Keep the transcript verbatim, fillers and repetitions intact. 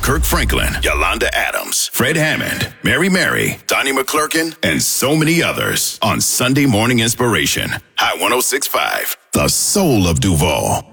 Kirk Franklin, Yolanda Adams, Fred Hammond, Mary Mary, Donnie McClurkin, and so many others on Sunday Morning Inspiration. Hot one oh six point five, the soul of Duval.